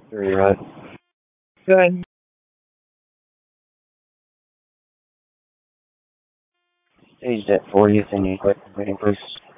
Sure, you're right. Good. Staged at 40th and you click the meeting, please.